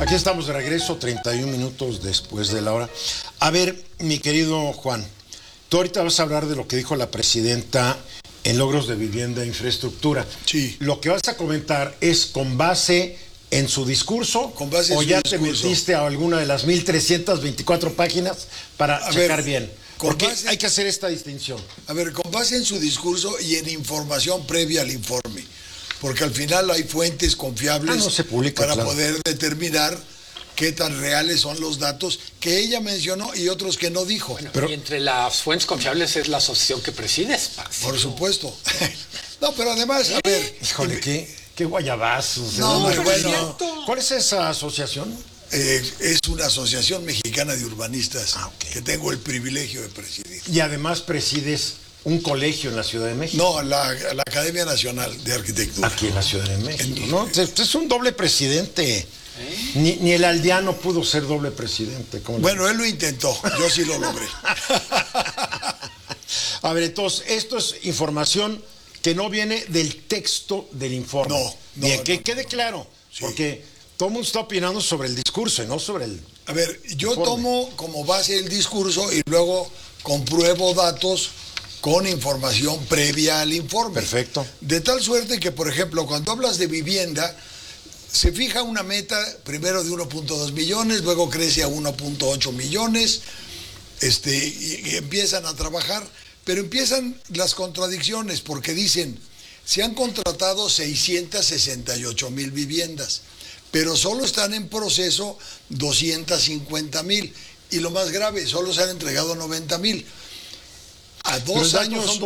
Aquí estamos de regreso, 31 minutos después de la hora. A ver, mi querido Juan, tú ahorita vas a hablar de lo que dijo la presidenta en logros de vivienda e infraestructura. Sí. Lo que vas a comentar es con base en su discurso, con base en o su ya discurso. te metiste a alguna de las 1324 páginas para checar bien. Porque hay que hacer esta distinción. A ver, con base en su discurso y en información previa al informe, porque al final hay fuentes confiables no se publica, para claro, poder determinar qué tan reales son los datos que ella mencionó y otros que no dijo. Bueno, pero, y entre las fuentes confiables es la asociación que presides. Por supuesto. No, pero además, a ver... Híjole, qué guayabazos. No, bueno. ¿Cuál es esa asociación? Es una asociación mexicana de urbanistas que tengo el privilegio de presidir. Y además presides un colegio en la Ciudad de México. No, la Academia Nacional de Arquitectura. Aquí en la Ciudad de México, ¿no? Usted es un doble presidente. Ni el aldeano pudo ser doble presidente. Bueno, él lo intentó, yo sí lo logré. A ver, entonces, esto es información que no viene del texto del informe. No. Bien, que quede claro, sí. Porque todo el mundo está opinando sobre el discurso y no sobre el... A ver, yo informe. Tomo como base el discurso y luego compruebo datos con información previa al informe. Perfecto. De tal suerte que, por ejemplo, cuando hablas de vivienda, se fija una meta primero de 1.2 millones, luego crece a 1.8 millones, y empiezan a trabajar, pero empiezan las contradicciones porque dicen, se han contratado 668,000 viviendas, pero solo están en proceso 250,000 y lo más grave, solo se han entregado 90,000. A 2 años son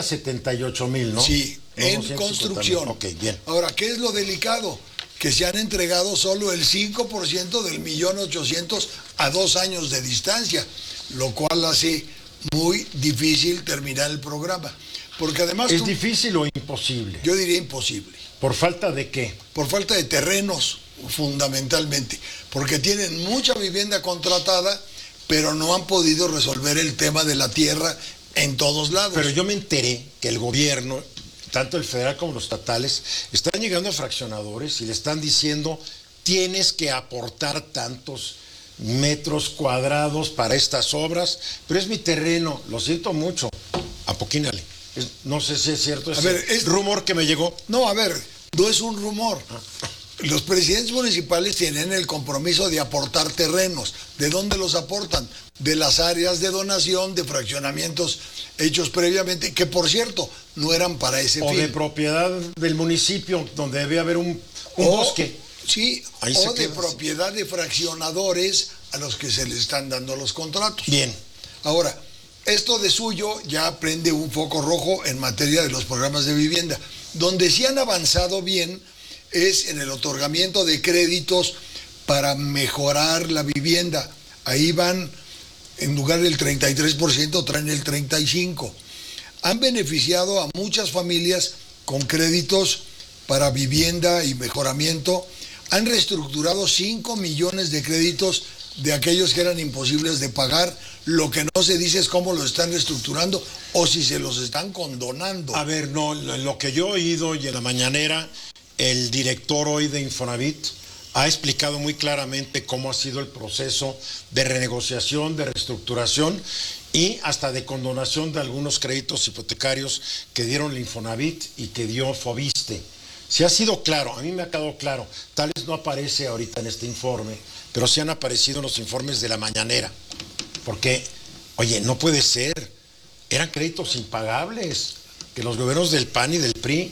278,000, ¿no? Sí, no en construcción. Ok, bien. Ahora, ¿qué es lo delicado? Que se han entregado solo el 5% del 1.800.000 a 2 años de distancia, lo cual hace muy difícil terminar el programa. Porque además... ¿Es difícil o imposible? Yo diría imposible. ¿Por falta de qué? Por falta de terrenos, fundamentalmente. Porque tienen mucha vivienda contratada, pero no han podido resolver el tema de la tierra en todos lados. Pero yo me enteré que el gobierno, tanto el federal como los estatales, están llegando a fraccionadores y le están diciendo, tienes que aportar tantos metros cuadrados para estas obras, pero es mi terreno, lo siento mucho, apoquínale. No sé si es cierto ese rumor que me llegó. No, a ver, no es un rumor. Los presidentes municipales tienen el compromiso de aportar terrenos. ¿De dónde los aportan? De las áreas de donación, de fraccionamientos hechos previamente, que por cierto, no eran para ese fin. O de propiedad del municipio, donde debe haber un bosque. Sí, o de propiedad de fraccionadores a los que se les están dando los contratos. Bien. Ahora, esto de suyo ya prende un foco rojo en materia de los programas de vivienda. Donde sí han avanzado bien es en el otorgamiento de créditos para mejorar la vivienda. Ahí van, en lugar del 33%, traen el 35%. Han beneficiado a muchas familias con créditos para vivienda y mejoramiento. Han reestructurado 5 millones de créditos de aquellos que eran imposibles de pagar. Lo que no se dice es cómo lo están reestructurando o si se los están condonando. A ver, no, lo que yo he oído y en la mañanera, el director hoy de Infonavit ha explicado muy claramente cómo ha sido el proceso de renegociación, de reestructuración y hasta de condonación de algunos créditos hipotecarios que dieron el Infonavit y que dio Fobiste. Sí ha sido claro, a mí me ha quedado claro, tal vez no aparece ahorita en este informe, pero sí han aparecido en los informes de la mañanera, porque, oye, no puede ser, eran créditos impagables, que los gobiernos del PAN y del PRI,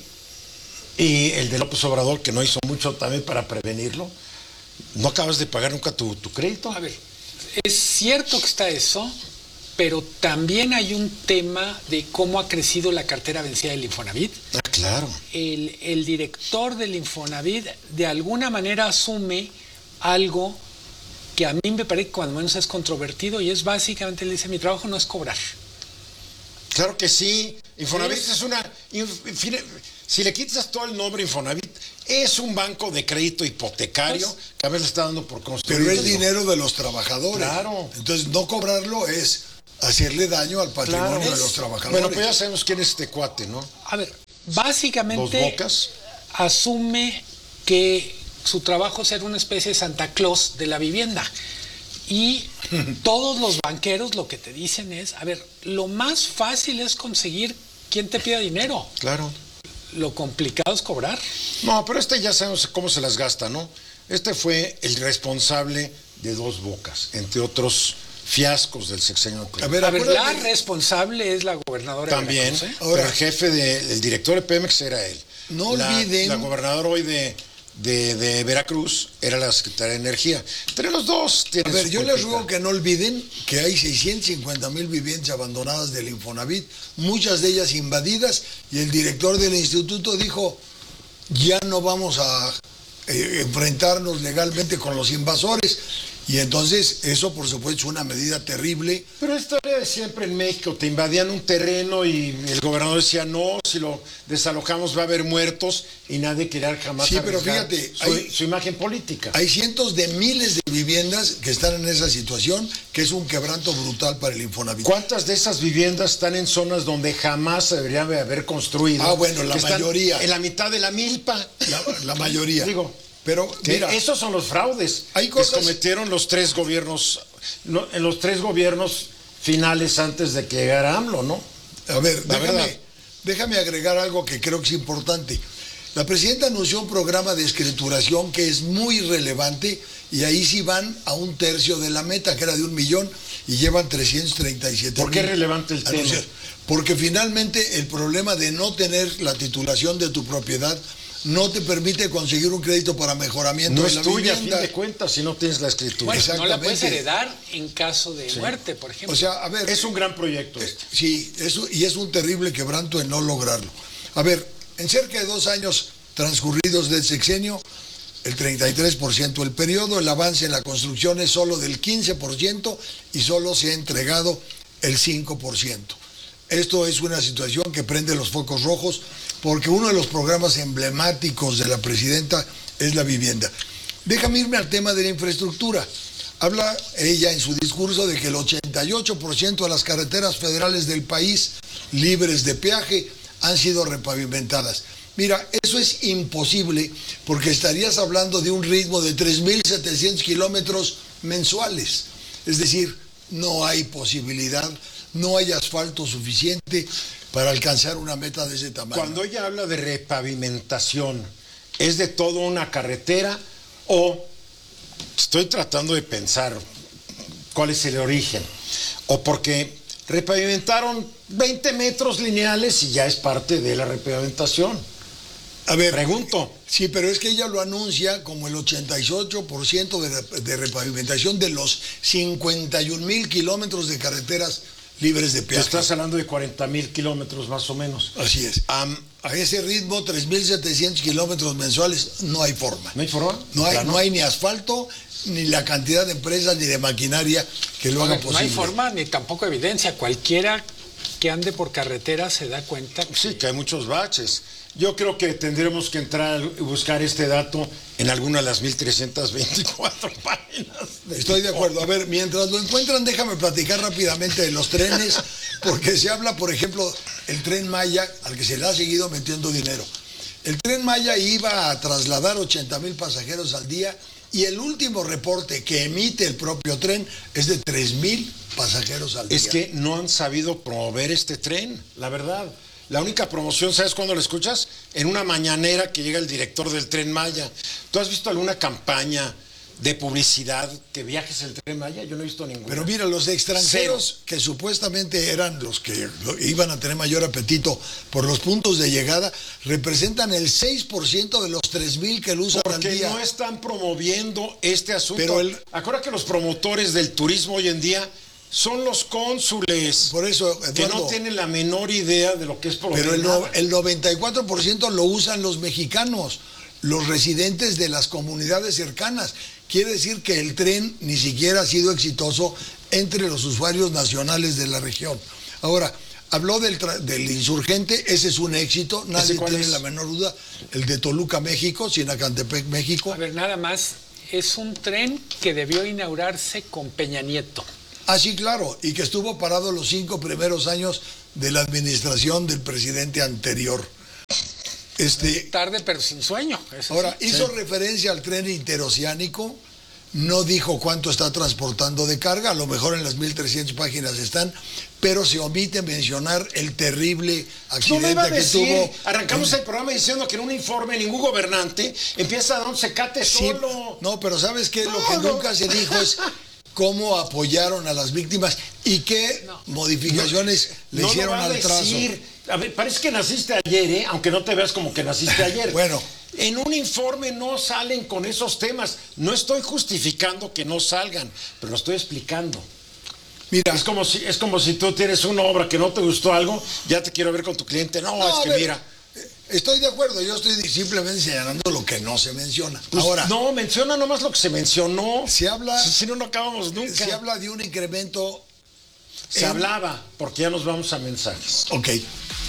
y el de López Obrador, que no hizo mucho también para prevenirlo, no acabas de pagar nunca tu crédito. A ver, es cierto que está eso, pero también hay un tema de cómo ha crecido la cartera vencida del Infonavit. Ah, claro. El director del Infonavit de alguna manera asume algo que a mí me parece que cuando menos es controvertido y es básicamente, le dice, mi trabajo no es cobrar. Claro que sí, Infonavit es una... Si le quitas todo el nombre Infonavit, es un banco de crédito hipotecario que a veces le está dando por construir. Pero es dinero de los trabajadores. Claro. Entonces no cobrarlo es hacerle daño al patrimonio de los trabajadores. Bueno, pues ya sabemos quién es este cuate, ¿no? A ver, básicamente Dos Bocas asume que su trabajo es ser una especie de Santa Claus de la vivienda. Y todos los banqueros lo que te dicen es, a ver, lo más fácil es conseguir quien te pida dinero. Claro. Lo complicado es cobrar. No, pero ya sabemos cómo se las gasta, ¿no? Fue el responsable de Dos Bocas, entre otros fiascos del sexenio. A ver, la responsable es la gobernadora también, de Veracruz, ¿eh? Ahora, el jefe el director de Pemex era él. No olviden. La gobernadora hoy de Veracruz era la secretaria de Energía. Entre los dos tienen. A ver, yo les ruego que no olviden que hay 650,000 viviendas abandonadas del Infonavit, muchas de ellas invadidas, y el director del instituto dijo, ya no vamos a enfrentarnos legalmente con los invasores. Y entonces eso, por supuesto, es una medida terrible. Pero esta historia de siempre en México, te invadían un terreno y el gobernador decía, no, si lo desalojamos va a haber muertos, y nadie quería jamás pero fíjate, su imagen política. Hay cientos de miles de viviendas que están en esa situación, que es un quebranto brutal para el Infonavit. ¿Cuántas de esas viviendas están en zonas donde jamás se debería haber construido? Ah, bueno, la mayoría. En la mitad de la milpa. La mayoría. Digo, pero mira, esos son los fraudes hay cosas que cometieron los tres gobiernos, en los tres gobiernos finales antes de que llegara AMLO, ¿no? A ver, déjame agregar algo que creo que es importante. La presidenta anunció un programa de escrituración que es muy relevante, y ahí sí van a 1/3 de la meta, que era de 1 millón, y llevan 337,000. ¿Por qué es relevante el tema? Porque finalmente el problema de no tener la titulación de tu propiedad no te permite conseguir un crédito para mejoramiento de la vivienda. No es tuya, a fin de cuentas, si no tienes la escritura. Bueno, no la puedes heredar en caso de muerte, por ejemplo. O sea, a ver, es un gran proyecto. Sí, y es un terrible quebranto en no lograrlo. A ver, en cerca de 2 años transcurridos del sexenio, el 33% del periodo, el avance en la construcción es solo del 15% y solo se ha entregado el 5%. Esto es una situación que prende los focos rojos, porque uno de los programas emblemáticos de la presidenta es la vivienda. Déjame irme al tema de la infraestructura. Habla ella en su discurso de que el 88% de las carreteras federales del país libres de peaje han sido repavimentadas. Mira, eso es imposible, porque estarías hablando de un ritmo de 3,700 kilómetros mensuales. Es decir, no hay posibilidad, no hay asfalto suficiente para alcanzar una meta de ese tamaño. Cuando ella habla de repavimentación, ¿es de toda una carretera o estoy tratando de pensar cuál es el origen? O porque repavimentaron 20 metros lineales y ya es parte de la repavimentación. A ver, pregunto. Sí, pero es que ella lo anuncia como el 88% de repavimentación de los 51,000 kilómetros de carreteras libres de peaje. Estás hablando de 40,000 kilómetros más o menos. Así es. A ese ritmo, 3,700 kilómetros mensuales, no hay forma. ¿No hay forma? No hay ni asfalto, ni la cantidad de empresas, ni de maquinaria que lo haga posible. No hay forma, ni tampoco evidencia. Cualquiera que ande por carretera se da cuenta. Sí, que hay muchos baches. Yo creo que tendremos que entrar y buscar este dato en alguna de las 1,324 páginas. Estoy de acuerdo. A ver, mientras lo encuentran, déjame platicar rápidamente de los trenes, porque se habla, por ejemplo, el Tren Maya, al que se le ha seguido metiendo dinero. El Tren Maya iba a trasladar 80,000 pasajeros al día, y el último reporte que emite el propio tren es de 3,000 pasajeros al día. Es que no han sabido promover este tren, la verdad. La única promoción, ¿sabes cuándo la escuchas? En una mañanera que llega el director del Tren Maya. ¿Tú has visto alguna campaña de publicidad que viajes el Tren Maya? Yo no he visto ninguna. Pero mira, los extranjeros que supuestamente eran los que iban a tener mayor apetito por los puntos de llegada, representan el 6% de los 3,000 que lo usan al día. Porque no están promoviendo este asunto. Pero acuérdate que los promotores del turismo hoy en día son los cónsules. Por eso, Eduardo, que no tienen la menor idea de lo que es promover. Pero el 94% lo usan los mexicanos, los residentes de las comunidades cercanas. Quiere decir que el tren ni siquiera ha sido exitoso entre los usuarios nacionales de la región. Ahora, habló del Insurgente, ese es un éxito, nadie tiene la menor duda. El de Toluca, México, Sinacantepec, México. A ver, nada más, es un tren que debió inaugurarse con Peña Nieto. Ah, sí, claro, y que estuvo parado los 5 primeros años de la administración del presidente anterior. Tarde pero sin sueño. Eso Ahora, sí. hizo referencia al tren interoceánico, no dijo cuánto está transportando de carga, a lo mejor en las 1.300 páginas están, pero se omite mencionar el terrible No accidente me iba a que decir, tuvo. arrancamos el programa diciendo que en un informe ningún gobernante empieza a dar un secate Sí, solo. no, pero ¿sabes qué? Lo No, que no. nunca se dijo es cómo apoyaron a las víctimas y qué modificaciones le No lo hicieron va a al trazo. decir. A ver, parece que naciste ayer, ¿eh? Aunque no te veas como que naciste ayer. Bueno. En un informe no salen con esos temas. No estoy justificando que no salgan, pero lo estoy explicando. Mira, Es como si tú tienes una obra que no te gustó algo, ya te quiero ver con tu cliente. No, no, es a que ver, mira. estoy de acuerdo, yo estoy simplemente señalando lo que no se menciona. Pues, Ahora, no, menciona nomás lo que se mencionó. se habla, Si no, no acabamos nunca. se habla de un incremento. Se hablaba, porque ya nos vamos a mensajes. Ok.